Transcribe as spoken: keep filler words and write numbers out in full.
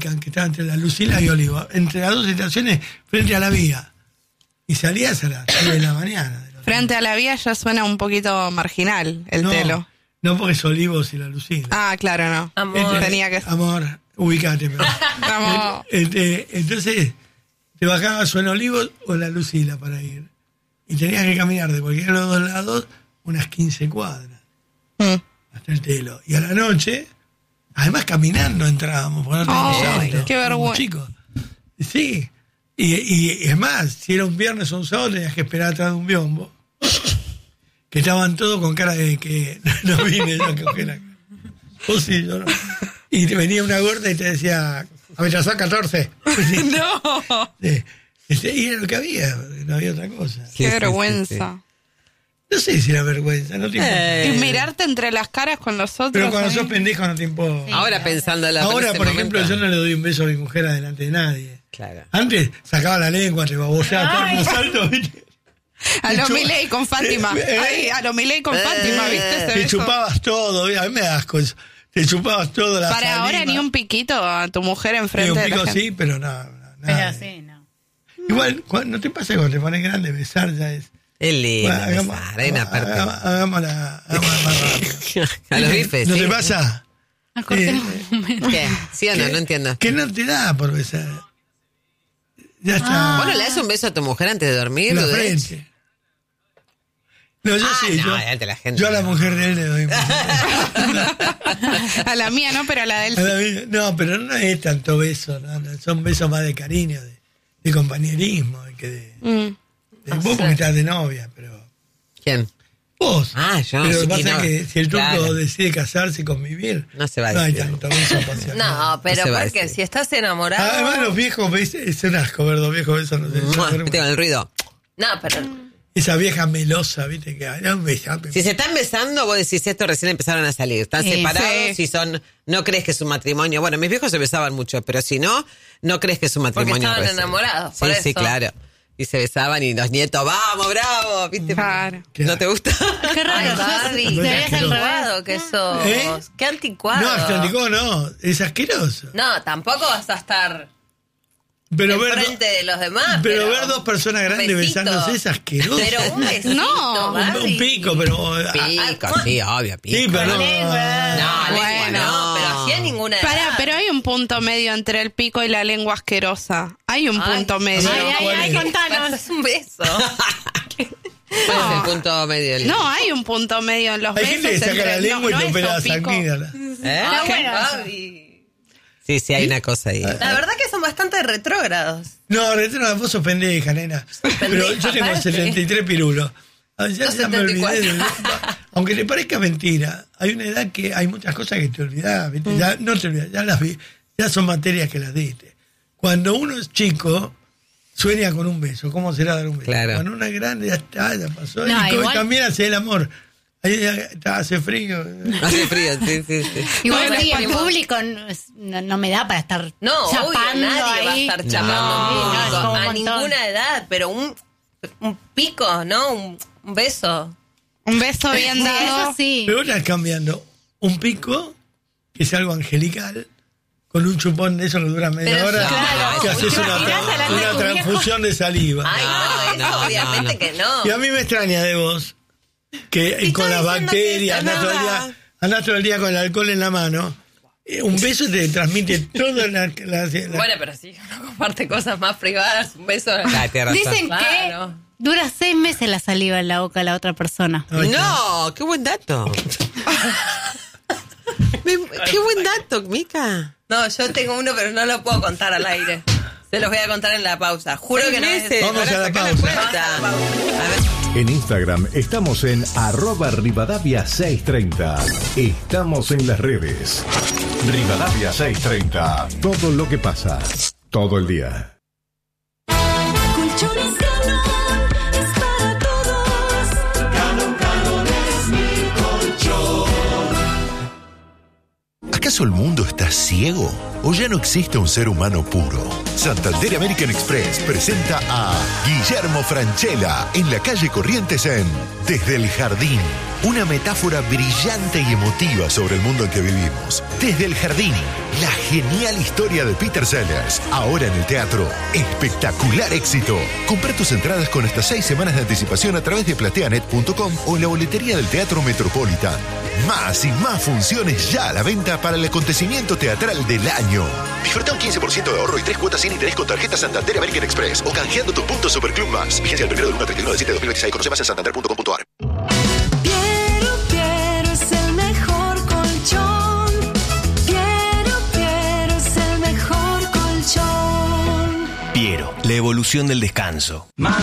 que estaba entre la Lucila y Olivo, entre las dos estaciones, frente a la vía. Y salías a las nueve de la mañana. De frente a la vía ya suena un poquito marginal el no, telo. No, porque es Olivos y la Lucila. Ah, claro, no. Amor. Este, tenía que... Amor, ubicate. Pero. Amor. Este, entonces, te bajabas o en Olivos o en la Lucila para ir. Y tenías que caminar de cualquiera de los dos lados unas quince cuadras. Mm. Hasta el telo. Y a la noche... Además, caminando entrábamos, porque no teníamos Ay, auto. qué vergüenza. Chicos. Sí. Y, y es más, si era un viernes o un sábado, tenías que esperar atrás de un biombo. Que estaban todos con cara de que no vine yo a coger la... Vos sí, yo no. Y te venía una gorda y te decía, a ver, ya son catorce. Sí. No. Sí. Este, y era lo que había, no había otra cosa. Qué Sí, vergüenza. sí, sí, No sé si era vergüenza, no te importa. Y mirarte entre las caras con los otros. Pero cuando ahí. sos pendejo no te importa. Sí. Ahora pensándolo. Ahora, por ejemplo, yo no le doy un beso a mi mujer adelante de nadie. Claro. Antes sacaba la lengua, te baboseaba todo el salto, ¿viste? A lo Te chu- Milei con Fátima. Eh, eh, Ay, a lo Milei con Fátima, ¿viste ese Te beso? chupabas todo, a mí me da asco eso. Te chupabas todo la Para saliva. ahora ni un piquito a tu mujer Sí, enfrente un de la pico gente. sí, pero no, no, Pero nada. sí, no. Igual, cuando- ¿no te pasa cuando te pones grande besar ya es? Es lindo Bueno, hagamos, besar, hay una parte. hagamos- hagámosla, hagámosla más rápido. A los bifes, ¿No sí. te pasa? Acortemos Eh, un momento. ¿Qué? ¿Sí o no? que- No entiendo. Que no te da por besar. Ya está. ¿Vos no le das un beso a tu mujer antes de dormir? En la Dudech? frente. No, yo Ah, sí. no, yo, delante de la gente. yo a la mujer de él le doy un beso. A la mía no, pero a la de él A sí. la mía- No, pero no es tanto beso, no, no, son besos más de cariño, de, de compañerismo, que de, Mm. de vos porque estás de novia, pero ¿Quién? vos. Ah, yo, Pero sí, lo que pasa no. es que si el turco Claro. decide casarse y convivir, No se va a no hay decir. tanto beso apasionado. No, pero No se va a porque decir. si estás enamorado. Además los viejos besos, es un asco ver los viejos besos, no sé, Mua, yo- ¿viste con el ruido? No, pero. esa vieja melosa, viste, que hay un beso. Si se están besando, vos decís esto recién empezaron a salir. Están Sí, separados sí. si son, no crees que es un matrimonio. Bueno, mis viejos se besaban mucho, pero si no, no crees que es un Porque matrimonio. estaban recién. enamorados, Sí, por sí, eso. claro. Y se besaban y los nietos, vamos, bravo, ¿viste? Claro. ¿No te gusta? Qué raro. Ay, yo- Barbie, No, qué es asqueroso. anticuado que sos. ¿Eh? Qué anticuado. No, Atlántico no, es asqueroso. No, tampoco vas a estar Pero ver, do- enfrente de los demás. pero ver dos personas grandes besito. besándose es asqueroso. Pero un besito, No, un, Barbie. un pico, pero... ah, Pico, sí, obvio, pico. sí, pero no. No, Bueno. lengua no, pero así a ninguna edad. Pará, pero hay un punto medio entre el pico y la lengua asquerosa. Hay un Ay, punto medio. sí. Ay, ay, ¿Cuál ay, es? Pero contanos. es un beso. ¿Cuál es el punto medio del... No, hay un punto medio en los Hay besos. gente que saca entre- la lengua no, y no te es opera la un pico. sanguínea. ¿Eh? Ay, bueno. Barbie. Sí, sí, hay una cosa ahí. La verdad que son bastante retrógrados. No, retro, vos sos pendeja, nena. Pero yo tengo aparte. setenta y tres pirulos. Ah, Ya, Los ya me olvidé. setenta y de- aunque te parezca mentira, hay una edad que hay muchas cosas que te olvidás, ¿viste? Ya no te olvidás, ya las vi, ya son materias que las diste. Cuando uno es chico, sueña con un beso. ¿Cómo será dar un beso? Claro. Cuando uno es grande, ya está, ya pasó. No, y co- igual- también hace el amor. Ahí ya está, hace frío. Hace frío, sí, sí, sí. Igual Bueno, sí, el primo. público no, es- no- no me da para estar No, obvio, chapando nadie va a ahí. estar No, chapando no, un es público, como un a montón. ninguna edad, pero un, un pico, ¿no? Un, un beso. Un beso bien Sí, dado. eso sí. Pero vos estás cambiando un pico, que es algo angelical, con un chupón de eso que dura media Pero hora, claro, que haces ¿te una, imaginas tra- delante de una tu viejo? transfusión de saliva. Ay, no, eso no, obviamente no. que no. Y a mí me extraña de vos que Si con estoy las diciendo que bacterias eso andás todo, el nada. día, andás todo el día con el alcohol en la mano. Eh, Un beso te transmite toda la... la- la- Bueno, pero si uno comparte cosas más privadas, un beso. Ah, tienes razón. Dicen Claro. que dura seis meses la saliva en la boca de la otra persona. Ay, No, qué buen dato. Me- qué buen dato, Mica. No, yo tengo uno, pero no lo puedo contar al aire. Se los voy a contar en la pausa. Juro Seis que no es- meses. Vamos Ahora a la sacá pausa. cuenta. Vamos a la pausa. A ver. En Instagram estamos en arroba Rivadavia seiscientos treinta. Estamos en las redes. Rivadavia seiscientos treinta. Todo lo que pasa. Todo el día. Colchones Galón es para todos. Galón, Galón es mi colchón. ¿Acaso el mundo está ciego? ¿O ya no existe un ser humano puro? Santander American Express presenta a Guillermo Francella en la calle Corrientes en Desde el Jardín. Una metáfora brillante y emotiva sobre el mundo en que vivimos. Desde el Jardín, la genial historia de Peter Sellers. Ahora en el teatro. Espectacular éxito. Compra tus entradas con hasta seis semanas de anticipación a través de plateanet punto com o en la boletería del Teatro Metropolitan. Más y más funciones ya a la venta para el acontecimiento teatral del año. Disfruta un quince por ciento de ahorro y tres cuotas sin interés con tarjeta Santander American Express o canjeando tus puntos Superclub Más. Vigencia del primero del uno al treinta y uno de diciembre de dos mil veintiséis. Conoce más en santander punto com punto ar. Piero, Piero es el mejor colchón. Piero, Piero es el mejor colchón. Piero, la evolución del descanso.